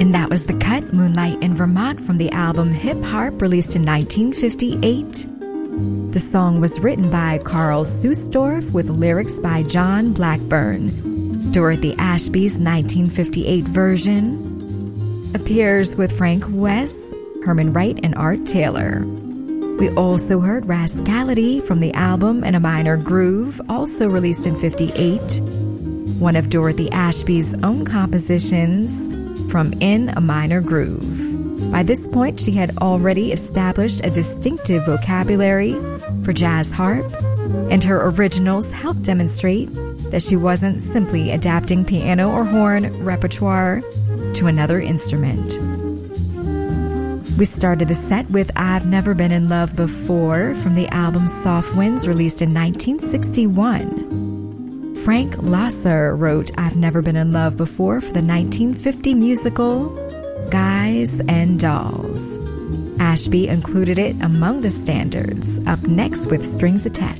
And that was the cut, Moonlight in Vermont, from the album Hip Harp, released in 1958. The song was written by Carl Susdorf with lyrics by John Blackburn. Dorothy Ashby's 1958 version appears with Frank West, Herman Wright, and Art Taylor. We also heard Rascality from the album In a Minor Groove, also released in 58. One of Dorothy Ashby's own compositions from In a Minor Groove. By this point, she had already established a distinctive vocabulary for jazz harp, and her originals helped demonstrate that she wasn't simply adapting piano or horn repertoire to another instrument. We started the set with I've Never Been in Love Before from the album Soft Winds, released in 1961. Frank Loesser wrote I've Never Been in Love Before for the 1950 musical Guys and Dolls. Ashby included it among the standards, up next with Strings Attached.